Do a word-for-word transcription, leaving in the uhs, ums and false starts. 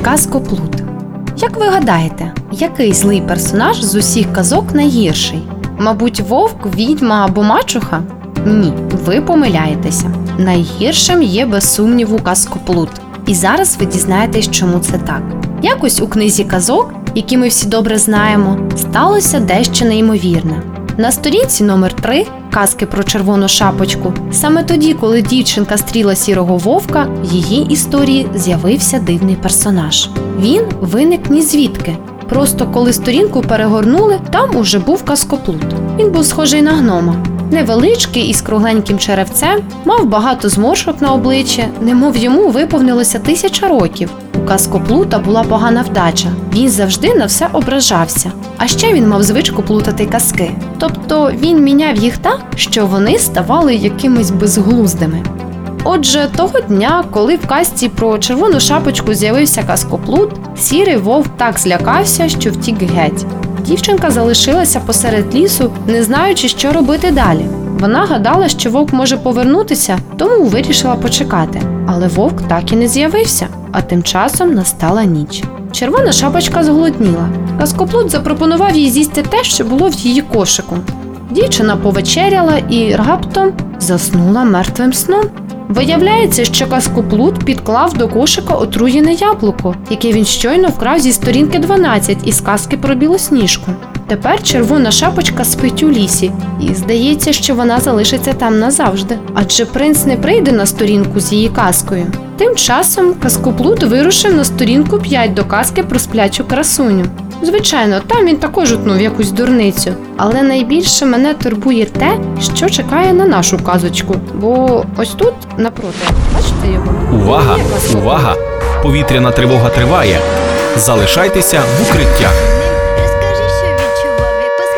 Казкоплут. Як ви гадаєте, який злий персонаж з усіх казок найгірший? Мабуть, вовк, відьма або мачуха? Ні, ви помиляєтеся. Найгіршим є без сумніву Казкоплут. І зараз ви дізнаєтесь, чому це так. Якось у книзі казок, які ми всі добре знаємо, сталося дещо неймовірне. На сторінці номер три казки про червону шапочку, саме тоді, коли дівчинка стріла сірого вовка, в її історії з'явився дивний персонаж. Він виник ні звідки. Просто коли сторінку перегорнули, там уже був Казкоплут. Він був схожий на гнома. Невеличкий із кругленьким черевцем, мав багато зморшок на обличчі, немов йому виповнилося тисяча років. У Казкоплута була погана вдача, він завжди на все ображався. А ще він мав звичку плутати казки. Тобто він міняв їх так, що вони ставали якимись безглуздими. Отже, того дня, коли в казці про червону шапочку з'явився Казкоплут, сірий вовк так злякався, що втік геть. Дівчинка залишилася посеред лісу, не знаючи, що робити далі. Вона гадала, що вовк може повернутися, тому вирішила почекати. Але вовк так і не з'явився, а тим часом настала ніч. Червона шапочка зголодніла. Казкоплут запропонував їй з'їсти те, що було в її кошику. Дівчина повечеряла і раптом заснула мертвим сном. Виявляється, що Казкоплут підклав до кошика отруєне яблуко, яке він щойно вкрав зі сторінки дванадцять із казки про Білосніжку. Тепер червона шапочка спить у лісі, і здається, що вона залишиться там назавжди. Адже принц не прийде на сторінку з її казкою. Тим часом Казкоплут вирушив на сторінку п'ять до казки про сплячу красуню. Звичайно, там він також утнув якусь дурницю. Але найбільше мене турбує те, що чекає на нашу казочку. Бо ось тут, напроти, бачите його? Увага! Увага! Повітряна тривога триває. Залишайтеся в укриттях.